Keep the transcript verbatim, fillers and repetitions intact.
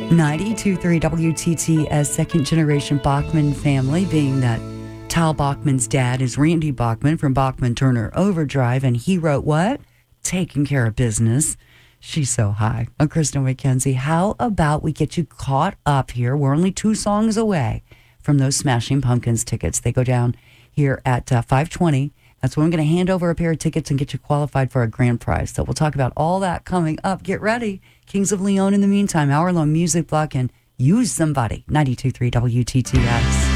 ninety-two point three W T T S, second generation Bachman family, being that Tal Bachman's dad is Randy Bachman from Bachman Turner Overdrive, and he wrote what? Taking Care of Business. She's so high. I'm Kristen McKenzie. How about we get you caught up here? We're only two songs away from those Smashing Pumpkins tickets. They go down here at uh, five twenty. That's when I'm going to hand over a pair of tickets and get you qualified for a grand prize. So we'll talk about all that coming up. Get ready. Kings of Leon in the meantime. Hour-long music block and Use Somebody. ninety-two point three W T T S.